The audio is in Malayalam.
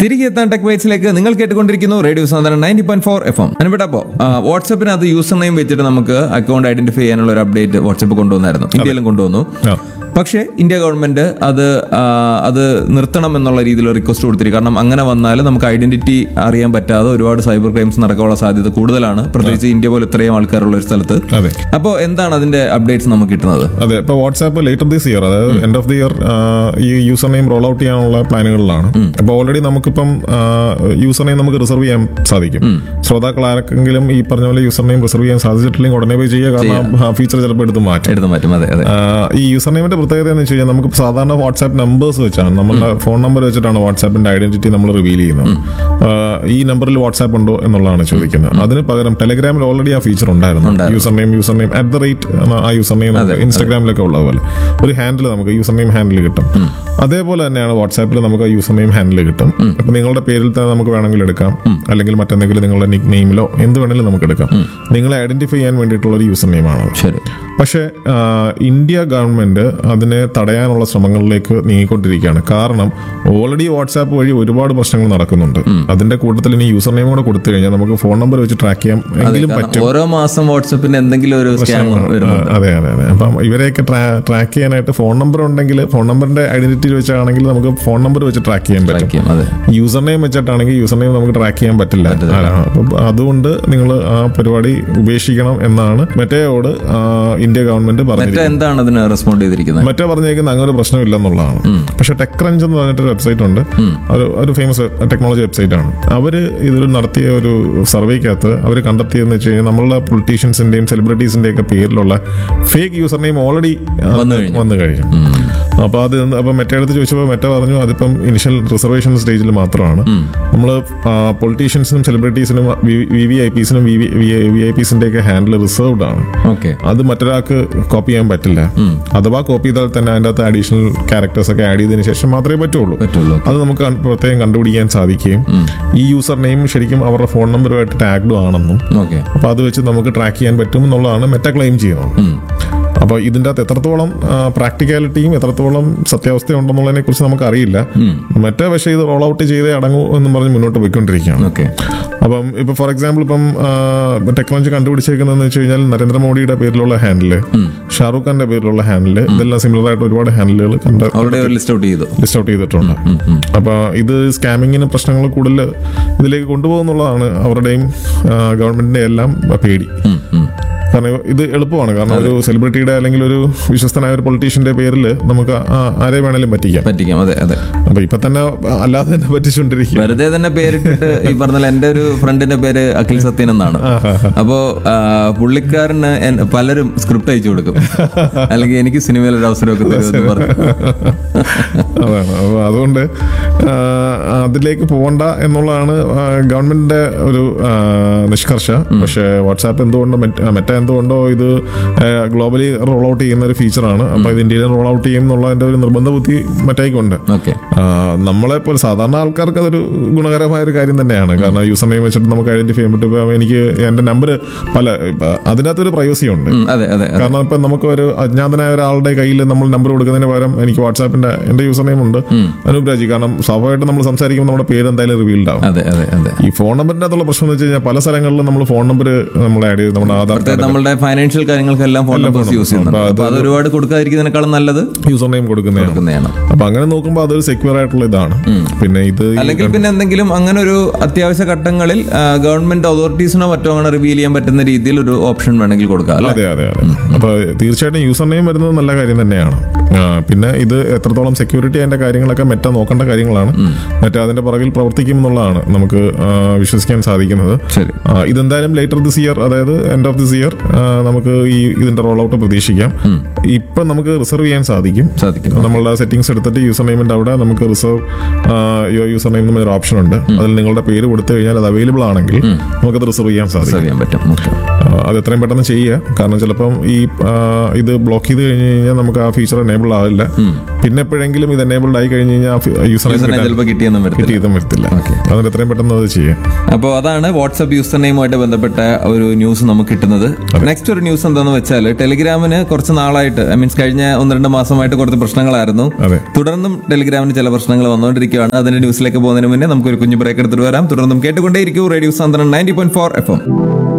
തിരികെ എത്താൻ ടെക് ബൈറ്റ്സിലേക്ക് നിങ്ങൾ കേട്ടുകൊണ്ടിരിക്കുന്നു റേഡിയോ സാധാരണ 90.4 FM. അനുവിട്ടപ്പോ വാട്സാപ്പിനകത്ത് യൂസർ നെയിം വെച്ചിട്ട് നമുക്ക് അക്കൗണ്ട് ഐഡന്റിഫൈ ചെയ്യാനുള്ള ഒരു അപ്ഡേറ്റ് വാട്സാപ്പ് കൊണ്ടുവന്നായിരുന്നു, ഇന്ത്യയിലും കൊണ്ടുവന്നു. പക്ഷേ ഇന്ത്യ ഗവൺമെന്റ് അത് നിർത്തണം എന്നുള്ള രീതിയിൽ റിക്വസ്റ്റ് കൊടുത്തിരിക്കും. കാരണം അങ്ങനെ വന്നാൽ നമുക്ക് ഐഡന്റിറ്റി അറിയാൻ പറ്റാതെ ഒരുപാട് സൈബർ ക്രൈംസ് നടക്കാനുള്ള സാധ്യത കൂടുതലാണ്, പ്രത്യേകിച്ച് ഇന്ത്യ പോലെ ഇത്രയും ആൾക്കാരുള്ള ഒരു സ്ഥലത്ത്. അപ്പോൾ എന്താണ് അതിന്റെ അപ്ഡേറ്റ്സ് നമുക്ക് കിട്ടുന്നത്? അതെ, ഇപ്പോൾ വാട്സാപ്പ് ലേറ്റർ ദിസ് ഇയർ, അതായത് എൻഡ് ഓഫ് ദി ഇയർ ഈ യൂസർ നെയിം റോൾ ഔട്ട് ചെയ്യാനുള്ള പ്ലാനുകളിലാണ്. അപ്പോൾ ഓൾറെഡി നമുക്കിപ്പം യൂസർ നെയിം നമുക്ക് റിസർവ് ചെയ്യാൻ സാധിക്കും. ശ്രോതാക്കൾ ആർക്കെങ്കിലും ഈ പറഞ്ഞ പോലെ യൂസർ നെയിം റിസർവ് ചെയ്യാൻ സാധിച്ചിട്ടില്ലെങ്കിൽ ഉടനെ പോയി ചെയ്യുക, കാരണം ഫീച്ചർ ചിലപ്പോൾ എടുത്ത് മാറ്റും. ഈ യൂസർ നെയിമിന്റെ പ്രത്യേകത എന്ന് വെച്ച് കഴിഞ്ഞാൽ നമുക്ക് സാധാരണ വാട്സാപ്പ് നമ്പേഴ്സ് വെച്ചാണ്, നമ്മുടെ ഫോൺ നമ്പർ വെച്ചിട്ടാണ് വാട്സാപ്പിന്റെ ഐഡന്റിറ്റി നമ്മൾ റിവീൽ ചെയ്യുന്നത്. ഈ നമ്പറിൽ വാട്സാപ്പ് ഉണ്ടോ എന്നുള്ളതാണ് ചോദിക്കുന്നത്. അതിന് പകരം ടെലഗ്രാമിൽ ഓൾറെഡി ആ ഫീച്ചർ ഉണ്ടായിരുന്നു. യൂസർ നെയിം @ ആ യൂസർ നെയിം ഇൻസ്റ്റാഗ്രാമിലൊക്കെ ഉള്ള പോലെ ഒരു ഹാൻഡിൽ നമുക്ക് യൂസർ നെയിം ഹാൻഡിൽ കിട്ടും. അതേപോലെ തന്നെയാണ് വാട്സാപ്പിൽ നമുക്ക് യൂസർ നെയിം ഹാൻഡിൽ കിട്ടും. അപ്പൊ നിങ്ങളുടെ പേരിൽ തന്നെ നമുക്ക് വേണമെങ്കിൽ എടുക്കാം, അല്ലെങ്കിൽ മറ്റെന്തെങ്കിലും നിങ്ങളുടെ നിക് നെയിമിലോ എന്ത് വേണമെങ്കിലും നമുക്ക് എടുക്കാം. നിങ്ങളെ ഐഡന്റിഫൈ ചെയ്യാൻ വേണ്ടിയിട്ടുള്ള ഒരു യൂസർ നെയിമാണ്. പക്ഷേ ഇന്ത്യ ഗവൺമെന്റ് അതിനെ തടയാനുള്ള ശ്രമങ്ങളിലേക്ക് നീങ്ങിക്കൊണ്ടിരിക്കുകയാണ്. കാരണം ഓൾറെഡി വാട്സാപ്പ് വഴി ഒരുപാട് പ്രശ്നങ്ങൾ നടക്കുന്നുണ്ട്. അതിന്റെ കൂട്ടത്തിൽ ഇനി യൂസർ നെയിം കൂടെ കൊടുത്തു കഴിഞ്ഞാൽ നമുക്ക് ഫോൺ നമ്പർ വെച്ച് ട്രാക്ക് ചെയ്യാൻ എങ്കിലും പറ്റും. ഓരോ മാസം വാട്സാപ്പിന് എന്തെങ്കിലും ഒരു അതെ. അപ്പം ഇവരെയൊക്കെ ട്രാക്ക് ചെയ്യാനായിട്ട് ഫോൺ നമ്പർ ഉണ്ടെങ്കിൽ, ഫോൺ നമ്പറിന്റെ ഐഡന്റിറ്റി വെച്ചാണെങ്കിൽ നമുക്ക് ഫോൺ നമ്പർ വെച്ച് ട്രാക്ക് ചെയ്യാൻ പറ്റും. യൂസർ നെയിം വെച്ചിട്ടാണെങ്കിൽ യൂസർ നെയിം നമുക്ക് ട്രാക്ക് ചെയ്യാൻ പറ്റില്ല. അപ്പം അതുകൊണ്ട് നിങ്ങൾ ആ പരിപാടി ഉപേക്ഷിക്കണം എന്നാണ് മെറ്റയോട് ഇന്ത്യ ഗവൺമെന്റ് പറഞ്ഞത്. എന്താണ് അതിന് റെസ്പോണ്ട് ചെയ്തിരിക്കുന്നത്? മറ്റേ പറഞ്ഞേക്കുന്നത് അങ്ങനെ ഒരു പ്രശ്നമില്ലെന്നുള്ളതാണ്. പക്ഷെ ടെക് ക്രഞ്ച് എന്ന് പറഞ്ഞിട്ടൊരു വെബ്സൈറ്റ് ഉണ്ട്, ഒരു ഫേമസ് ടെക്നോളജി വെബ്സൈറ്റ് ആണ്. അവര് ഇതിൽ നടത്തിയ ഒരു സർവേക്കകത്ത് അവർ കണ്ടെത്തിയെന്ന് വെച്ച് കഴിഞ്ഞാൽ നമ്മളുടെ പൊളിറ്റീഷ്യൻസിന്റെയും സെലിബ്രിറ്റീസിന്റെയും ഒക്കെ പേരിലുള്ള ഫേക്ക് യൂസർ നെയിം ഓൾറെഡി വന്നു കഴിഞ്ഞു. അപ്പൊ മെറ്റ എടുത്ത് ചോദിച്ചപ്പോൾ മെറ്റ പറഞ്ഞു അതിപ്പം ഇനിഷ്യൽ റിസർവേഷൻ സ്റ്റേജിൽ മാത്രമാണ്. നമ്മൾ പൊളിറ്റീഷ്യൻസിനും സെലിബ്രിറ്റീസിനും VVIPസിനും VIPസിന്റെ ഒക്കെ ഹാൻഡിൽ റിസർവ്ഡ് ആണ്. അത് മറ്റൊരാൾക്ക് കോപ്പി ചെയ്യാൻ പറ്റില്ല. അഥവാ കോപ്പി ചെയ്താൽ തന്നെ അതിൻ്റെ അകത്ത് അഡീഷണൽ ക്യാരക്ടേഴ്സ് ഒക്കെ ആഡ് ചെയ്തതിനു ശേഷം മാത്രമേ പറ്റുള്ളൂ. അത് നമുക്ക് പ്രത്യേകം കണ്ടുപിടിക്കാൻ സാധിക്കുകയും ഈ യൂസർ നെയിം ശരിക്കും അവരുടെ ഫോൺ നമ്പറുമായിട്ട് ടാഗ്ഡ് ആണെന്നും അപ്പൊ അത് വെച്ച് നമുക്ക് ട്രാക്ക് ചെയ്യാൻ പറ്റും എന്നുള്ളതാണ് മെറ്റ ക്ലെയിം ചെയ്യുന്നത്. അപ്പോൾ ഇതിൻ്റെ അകത്ത് എത്രത്തോളം പ്രാക്ടിക്കാലിറ്റിയും എത്രത്തോളം സത്യാവസ്ഥ ഉണ്ടെന്നുള്ളതിനെ കുറിച്ച് നമുക്ക് അറിയില്ല. മറ്റേ പക്ഷേ ഇത് റോൾ ഔട്ട് ചെയ്തേ അടങ്ങൂ എന്നും പറഞ്ഞ് മുന്നോട്ട് പോയിക്കൊണ്ടിരിക്കുകയാണ്. അപ്പം ഇപ്പൊ ഫോർ എക്സാമ്പിൾ ഇപ്പം ടെക്നോളജി കണ്ടുപിടിച്ചേക്കുന്നതെന്ന് വെച്ച് കഴിഞ്ഞാൽ നരേന്ദ്രമോദിയുടെ പേരിലുള്ള ഹാൻഡില്, ഷാറൂഖ് ഖാന്റെ പേരിലുള്ള ഹാൻഡില്, ഇതെല്ലാം സിമിലർ ആയിട്ട് ഒരുപാട് ഹാൻഡിലുകൾ ലിസ്റ്റ് ഔട്ട് ചെയ്തിട്ടുണ്ട്. അപ്പൊ ഇത് സ്കാമിങ്ങിന് പ്രശ്നങ്ങൾ കൂടുതൽ ഇതിലേക്ക് കൊണ്ടുപോകുന്നുള്ളതാണ് അവരുടെയും ഗവൺമെന്റിന്റെ എല്ലാം പേടി. കാരണം ഇത് എളുപ്പമാണ്. കാരണം ഒരു സെലിബ്രിറ്റിയുടെ അല്ലെങ്കിൽ ഒരു വിശ്വസ്തനായ ഒരു പൊളിറ്റീഷ്യന്റെ പേരിൽ നമുക്ക് ആരെ വേണേലും പറ്റിക്കാം. അപ്പൊ ഇപ്പൊ തന്നെ അല്ലാതെ തന്നെ പറ്റിച്ചുകൊണ്ടിരിക്കും. വെറുതെ തന്നെ പേരിട്ടിട്ട് ഈ പറഞ്ഞ എന്റെ ഒരു ഫ്രണ്ടിന്റെ പേര് അഖിൽ സത്യൻ എന്നാണ്. അപ്പോ പുള്ളിക്കാരന് പലരും സ്ക്രിപ്റ്റ് അയച്ചു കൊടുക്കും, അല്ലെങ്കിൽ എനിക്ക് സിനിമയിൽ ഒരു അവസരമൊക്കെ തരുമെന്ന് പറഞ്ഞു. അതാണ്. അപ്പൊ അതുകൊണ്ട് അതിലേക്ക് പോകണ്ട എന്നുള്ളതാണ് ഗവൺമെന്റിന്റെ ഒരു നിഷ്കർഷ. പക്ഷെ വാട്സാപ്പ് എന്തുകൊണ്ടോ മെറ്റ എന്തുകൊണ്ടോ ഇത് ഗ്ലോബലി റോൾ ഔട്ട് ചെയ്യുന്ന ഒരു ഫീച്ചറാണ്. അപ്പൊ ഇത് ഇന്ത്യയിൽ റോൾ ഔട്ട് ചെയ്യും എന്നുള്ളതിന്റെ ഒരു നിർബന്ധ ബുദ്ധി മെറ്റയ്ക്കുണ്ട്. നമ്മളെപ്പോലെ സാധാരണ ആൾക്കാർക്ക് അതൊരു ഗുണകരമായ ഒരു കാര്യം തന്നെയാണ്. കാരണം യൂസർ നെയിം വെച്ചിട്ട് നമുക്ക് ഐഡന്റിഫൈ ചെയ്യാൻ പറ്റും. എനിക്ക് എന്റെ നമ്പർ അതിനകത്തൊരു പ്രൈവസി ഉണ്ട്. കാരണം ഇപ്പൊ നമുക്ക് ഒരു അജ്ഞാതനായ ഒരാളുടെ കയ്യിൽ നമ്മൾ നമ്പർ കൊടുക്കുന്നതിന് പകരം എനിക്ക് വാട്സാപ്പിന്റെ എന്റെ യൂസർ നെയിം ഉണ്ട് അനൂപ് രാജി. കാരണം സ്വാഭാവികമായിട്ട് നമ്മൾ സംസാരിക്കുമ്പോൾ നമ്മുടെ പേര് എന്തായാലും റിവീൽഡ് ആവും. ഈ ഫോൺ നമ്പറിന്റെ അകത്തുള്ള പ്രശ്നം എന്ന് വെച്ച് കഴിഞ്ഞാൽ പല സ്ഥലങ്ങളിലും നമ്മൾ ഫോൺ നമ്പർ നമ്മൾ ആഡ് ചെയ്ത് നമ്മുടെ ആധാർ കാർഡ്, നമ്മുടെ ഫൈനാൻഷ്യൽ കാര്യങ്ങൾക്കെല്ലാം ഫോൺ നമ്പേഴ്സ് യൂസ് ചെയ്യുന്നുണ്ട്. അത് ഒരുപാട് കൊടുക്കാതിരിക്കുന്നതിനേക്കാളും നല്ലത് യൂസർ നെയിം കൊടുക്കുന്നതാണ്. അപ്പൊ അങ്ങനെ നോക്കുമ്പോൾ അതൊരു സെക്യൂർ ആയിട്ടുള്ള ഇതാണ്. പിന്നെ ഇത് അല്ലെങ്കിൽ പിന്നെ എന്തെങ്കിലും അങ്ങനെ ഒരു അത്യാവശ്യ ഘട്ടങ്ങളിൽ ഗവൺമെന്റ് അതോറിറ്റീസിനോ മറ്റോ അങ്ങനെ റിവീൽ ചെയ്യാൻ പറ്റുന്ന രീതിയിൽ ഒരു ഓപ്ഷൻ വേണമെങ്കിൽ കൊടുക്കാം. അതെ. അപ്പൊ തീർച്ചയായിട്ടും യൂസർ നെയിം വരുന്നത് നല്ല കാര്യം തന്നെയാണ്. പിന്നെ ഇത് എത്രത്തോളം സെക്യൂരിറ്റി അതിന്റെ കാര്യങ്ങളൊക്കെ മെറ്റ നോക്കേണ്ട കാര്യങ്ങളാണ്. മെറ്റ അതിന്റെ പുറകിൽ പ്രവർത്തിക്കും എന്നുള്ളതാണ് നമുക്ക് വിശ്വസിക്കാൻ സാധിക്കുന്നത്. ഇതെന്തായാലും ലേറ്റർ ദിസ് ഇയർ, അതായത് എൻഡ് ഓഫ് ദിസ് ഇയർ നമുക്ക് ഇതിന്റെ റോൾ ഔട്ട് പ്രതീക്ഷിക്കാം. ഇപ്പൊ നമുക്ക് റിസർവ് ചെയ്യാൻ സാധിക്കും. നമ്മളുടെ സെറ്റിംഗ്സ് എടുത്തിട്ട് യൂസർ നെയിമിന്റെ അവിടെ നമുക്ക് റിസർവ് യൂസർ നെയിം എന്നൊരു ഓപ്ഷൻ ഉണ്ട്. അതിൽ നിങ്ങളുടെ പേര് കൊടുത്തു കഴിഞ്ഞാൽ അത് അവൈലബിൾ ആണെങ്കിൽ നമുക്കത് റിസർവ് ചെയ്യാൻ സാധിക്കും. അത് എത്രയും പെട്ടെന്ന് ചെയ്യുക. കാരണം ചിലപ്പം ഇത് ബ്ലോക്ക് ചെയ്ത് കഴിഞ്ഞ് കഴിഞ്ഞാൽ നമുക്ക് ആ ഫീച്ചർ എനേബിൾ ആവില്ല. പിന്നെ എപ്പോഴെങ്കിലും ഇത് എനേബിൾഡ് ആയി കഴിഞ്ഞ് കഴിഞ്ഞാൽ യൂസർ നെയിം വരത്തില്ല. ചെയ്തും വരത്തില്ല. അതുകൊണ്ട് എത്രയും പെട്ടെന്ന് അത് ചെയ്യാം. അപ്പോൾ അതാണ് വാട്സ്ആപ്പ് യൂസർ നെയിമുമായിട്ട് ബന്ധപ്പെട്ട ഒരു ന്യൂസ് നമുക്ക് കിട്ടുന്നത്. നെക്സ്റ്റ് ഒരു ന്യൂസ് എന്താണെന്ന് വെച്ചാൽ ടെലിഗ്രാമിന് കുറച്ച് നാളായിട്ട് മീൻസ് കഴിഞ്ഞ 1-2 മാസമായിട്ട് കുറച്ച് പ്രശ്നങ്ങളായിരുന്നു. അതെ. തുടർന്നും ടെലിഗ്രാമിന് ചില പ്രശ്നങ്ങൾ വന്നുകൊണ്ടിരിക്കുകയാണ്. അതിന്റെ ന്യൂസിലേക്ക് പോകുന്നതിന് മുന്നേ നമുക്കൊരു കുഞ്ഞു ബ്രേക്ക് എടുത്തിട്ട് വരാം. തുടർന്നും കേട്ടുകൊണ്ടേയിരിക്കും റേഡിയോ സാന്ത്വനം 90.4 FM.